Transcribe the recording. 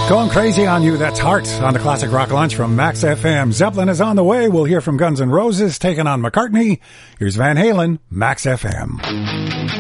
Going crazy on you, that's Heart on the Classic Rock Lunch from Max FM. Zeppelin is on the way. We'll hear from Guns N' Roses taking on McCartney. Here's Van Halen, Max FM.